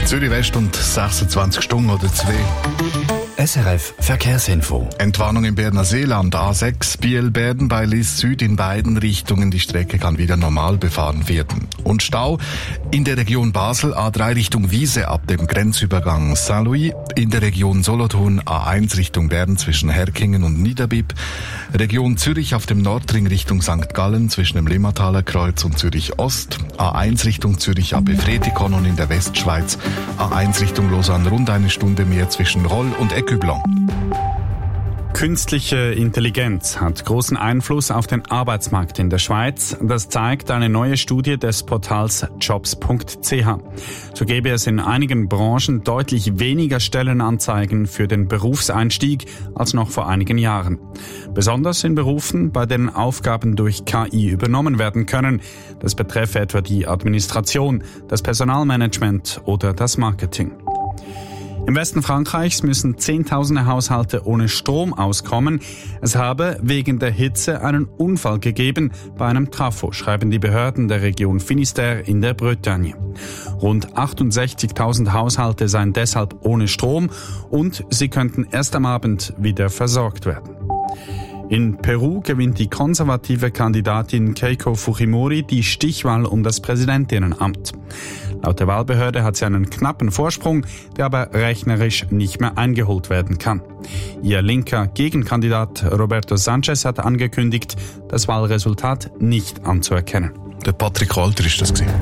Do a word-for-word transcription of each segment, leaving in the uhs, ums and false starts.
Zürich West und sechsundzwanzig Stunden oder zwei. S R F Verkehrsinfo. Entwarnung im Berner Seeland, A sechs, Biel-Berden bei Lis Süd in beiden Richtungen. Die Strecke kann wieder normal befahren werden. Und Stau in der Region Basel, A drei Richtung Wiese ab dem Grenzübergang Saint-Louis. In der Region Solothurn, A eins Richtung Bern zwischen Herkingen und Niederbipp. Region Zürich auf dem Nordring Richtung Sankt Gallen zwischen dem Limmataler Kreuz und Zürich Ost. A eins Richtung Zürich ab Efretikon und in der Westschweiz. A eins Richtung Lausanne rund eine Stunde mehr zwischen Roll und Ecublon. Künstliche Intelligenz hat großen Einfluss auf den Arbeitsmarkt in der Schweiz. Das zeigt eine neue Studie des Portals jobs punkt c h. So gäbe es in einigen Branchen deutlich weniger Stellenanzeigen für den Berufseinstieg als noch vor einigen Jahren. Besonders in Berufen, bei denen Aufgaben durch K I übernommen werden können. Das betreffe etwa die Administration, das Personalmanagement oder das Marketing. Im Westen Frankreichs müssen Zehntausende Haushalte ohne Strom auskommen. Es habe wegen der Hitze einen Unfall gegeben bei einem Trafo, schreiben die Behörden der Region Finistère in der Bretagne. Rund achtundsechzigtausend Haushalte seien deshalb ohne Strom und sie könnten erst am Abend wieder versorgt werden. In Peru gewinnt die konservative Kandidatin Keiko Fujimori die Stichwahl um das Präsidentinnenamt. Laut der Wahlbehörde hat sie einen knappen Vorsprung, der aber rechnerisch nicht mehr eingeholt werden kann. Ihr linker Gegenkandidat Roberto Sanchez hat angekündigt, das Wahlresultat nicht anzuerkennen. Der Patrick Walter ist das gewesen.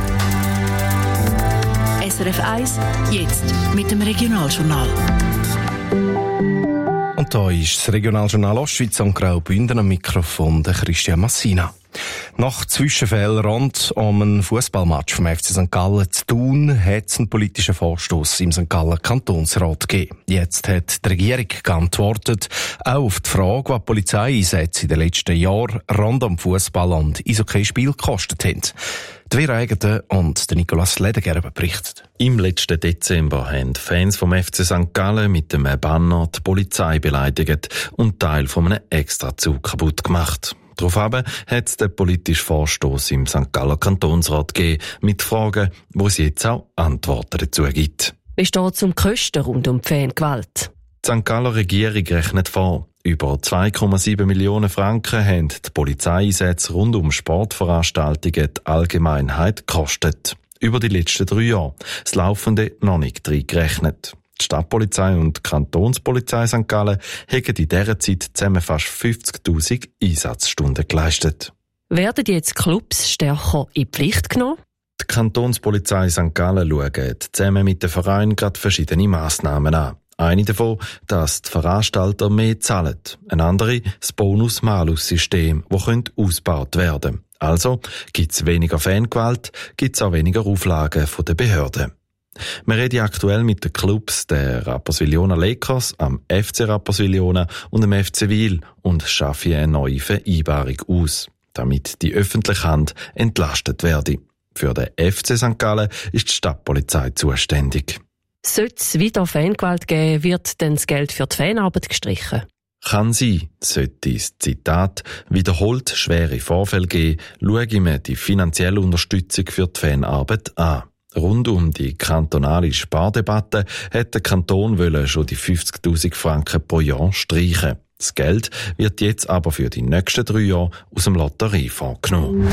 S R F eins, jetzt mit dem Regionaljournal. Und da ist das Regionaljournal Ostschweiz am Graubünden am Mikrofon der Christian Massina. Nach Zwischenfällen rund um einen Fußballmatch vom F C Sankt Gallen zu Thun hat es einen politischen Vorstoss im Sankt Galler Kantonsrat gegeben. Jetzt hat die Regierung geantwortet, auch auf die Frage, was die Polizeieinsätze in den letzten Jahren rund um Fußball und Eishockeyspiel gekostet haben. Die Vera Egeden und der Nicolas Ledergerber berichtet. Im letzten Dezember haben Fans vom F C Sankt Gallen mit dem Banner die Polizei beleidigt und Teil von einem Extrazug kaputt gemacht. Daraufhin hat es den politischen Vorstoss im Sankt Galler Kantonsrat gegeben, mit Fragen, wo es jetzt auch Antworten dazu gibt. Wie steht es um die Kosten rund um die Fangewalt? Die Sankt Galler Regierung rechnet vor. Über zwei Komma sieben Millionen Franken haben die Polizeieinsätze rund um Sportveranstaltungen die Allgemeinheit gekostet. Über die letzten drei Jahre. Das Laufende noch nicht reingerechnet. Die Stadtpolizei und die Kantonspolizei Sankt Gallen haben in dieser Zeit zusammen fast fünfzigtausend Einsatzstunden geleistet. Werden jetzt Clubs stärker in die Pflicht genommen? Die Kantonspolizei Sankt Gallen schaut zusammen mit den Vereinen gerade verschiedene Massnahmen an. Eine davon, dass die Veranstalter mehr zahlen. Eine andere, das Bonus-Malus-System, das ausgebaut werden könnte. Also gibt es weniger Fangewalt, gibt es auch weniger Auflagen von den Behörden. Wir reden aktuell mit den Clubs der Rapperswil-Jona Lakers, am F C Rapperswil-Jona und dem F C Wil und schaffen eine neue Vereinbarung aus, damit die öffentliche Hand entlastet werde. Für den F C Sankt Gallen ist die Stadtpolizei zuständig. Sollte es wieder Fangewalt geben, wird dann das Geld für die Fanarbeit gestrichen? Kann sein, sollte es, Zitat, wiederholt schwere Vorfälle geben, schaue ich mir die finanzielle Unterstützung für die Fanarbeit an. Rund um die kantonale Spardebatte hat der Kanton wollen schon die fünfzigtausend Franken pro Jahr streichen. Das Geld wird jetzt aber für die nächsten drei Jahre aus dem Lotteriefonds genommen.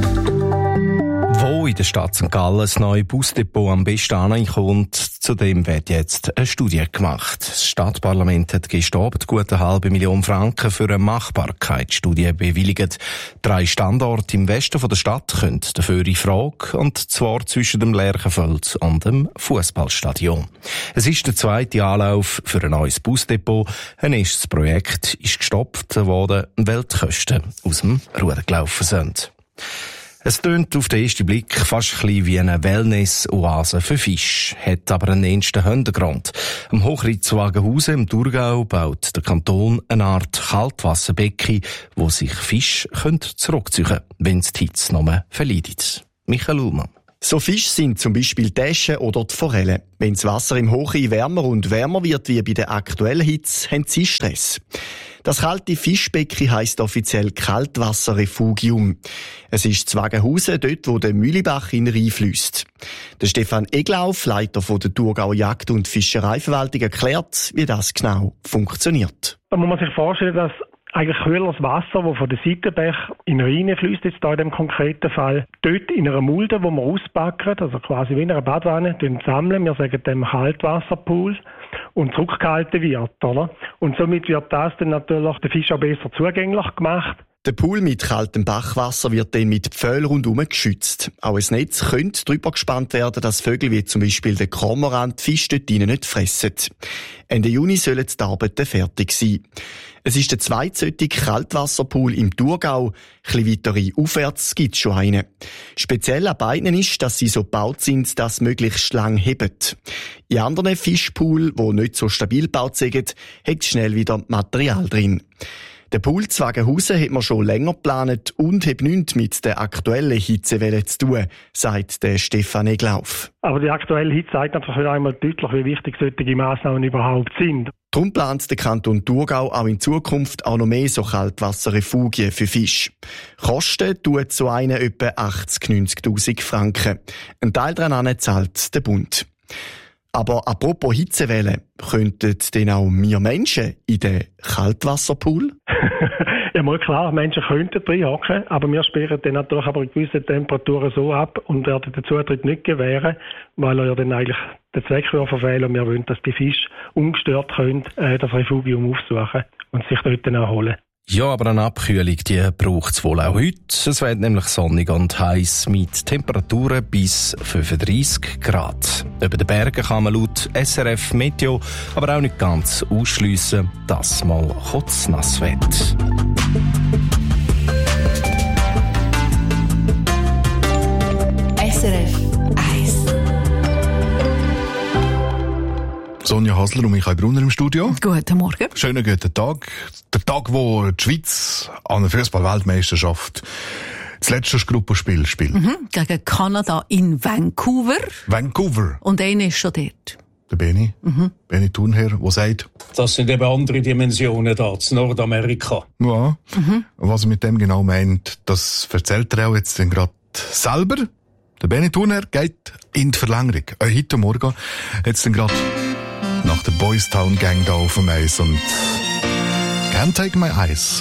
Wo in der Stadt Sankt Gallen das neue Busdepot am besten ankommt, zudem wird jetzt eine Studie gemacht. Das Stadtparlament hat gestern Abend gut eine halbe Million Franken für eine Machbarkeitsstudie bewilligt. Drei Standorte im Westen der Stadt können dafür in Frage, und zwar zwischen dem Lerchenfeld und dem Fußballstadion. Es ist der zweite Anlauf für ein neues Busdepot. Ein erstes Projekt ist gestoppt worden, weil die Kosten aus dem Ruder gelaufen sind. Es tönt auf den ersten Blick fast ein bisschen wie eine Wellness-Oase für Fisch, hat aber einen ernsten Hintergrund. Am Hochritzwagenhausen im Thurgau baut der Kanton eine Art Kaltwasserbecken, wo sich Fische zurückziehen können, wenn es die Hitze noch verleidet. Michael Ullmann. So Fische sind zum Beispiel die Äsche oder die Forelle. Wenn das Wasser im Hochrhein wärmer und wärmer wird wie bei der aktuellen Hitze, haben sie Stress. Das kalte Fischbecken heisst offiziell Kaltwasserrefugium. Es ist Zwagenhausen, dort wo der Mühlibach in den Rhein fliesst. Der Stefan Eglauf, Leiter von der Thurgauer Jagd- und Fischereiverwaltung, erklärt, wie das genau funktioniert. Da muss man sich vorstellen, dass eigentlich kühleres Wasser, das von der Seitenbach in den Rhein fließt, jetzt da in dem konkreten Fall, dort in einer Mulde, wo wir auspacken, also quasi wie in einer Badwanne, sammeln, wir sagen dem Kaltwasserpool, und zurückgehalten wird, oder? Und somit wird das dann natürlich den Fisch auch besser zugänglich gemacht. Der Pool mit kaltem Bachwasser wird dann mit Pfählen rundum geschützt. Auch ein Netz könnte drüber gespannt werden, dass Vögel wie zum Beispiel der Kormorant die Fische dort drinnen nicht fressen. Ende Juni sollen die Arbeiten fertig sein. Es ist der zweitsolche Kaltwasserpool im Thurgau. Ein bisschen weiter aufwärts gibt es schon einen. Speziell an beiden ist, dass sie so gebaut sind, dass sie möglichst lang heben. In anderen Fischpools, die nicht so stabil gebaut sind, hat es schnell wieder Material drin. Der Pool Zwagenhausen hat man schon länger geplant und hat nichts mit der aktuellen Hitzewelle zu tun, sagt der Stefan Eglauf. Aber die aktuelle Hitze zeigt einfach wieder einmal deutlich, wie wichtig solche Massnahmen überhaupt sind. Darum plant der Kanton Thurgau auch in Zukunft auch noch mehr so Kaltwasserrefugien für Fisch. Kosten tut so eine etwa achtzig bis neunzigtausend Franken. Ein Teil daran zahlt der Bund. Aber apropos Hitzewelle, könnten denn auch wir Menschen in den Kaltwasserpool? Ja, mal klar, Menschen könnten drin hocken, aber wir sperren dann natürlich aber in gewissen Temperaturen so ab und werden den Zutritt nicht gewähren, weil er ja dann eigentlich den Zweck verfehlen und wir wollen, dass die Fische ungestört können, äh, das Refugium aufsuchen und sich dort dann erholen. Ja, aber eine Abkühlung, die braucht es wohl auch heute. Es wird nämlich sonnig und heiß mit Temperaturen bis fünfunddreissig Grad. Über den Bergen kann man laut S R F Meteo aber auch nicht ganz ausschliessen, dass mal kurz nass wird. S R F eins. Sonja Hasler und Michael Brunner im Studio. Guten Morgen. Schönen guten Tag. Der Tag, wo die Schweiz an der Fußball-Weltmeisterschaft das letzte Gruppenspiel spielt. Mhm, gegen Kanada in Vancouver. Vancouver. Und einer ist schon dort. Der Beni. Mhm. Beni Thurnherr, der sagt... Das sind eben andere Dimensionen da, in Nordamerika. Ja. Mhm. Was er mit dem genau meint, das erzählt er auch jetzt gerade selber. Der Beni Thurnherr geht in die Verlängerung. Äh, heute Morgen jetzt dann gerade nach der Boys Town Gang da auf dem Eis und Can't Take My Eyes